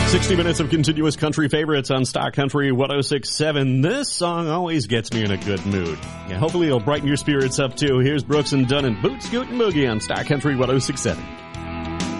60 minutes of continuous country favorites on Stock Country 106.7. This song always gets me in a good mood. Yeah, hopefully it'll brighten your spirits up too. Here's Brooks and Dunn and Boot Scoot and Boogie on Stock Country 106.7.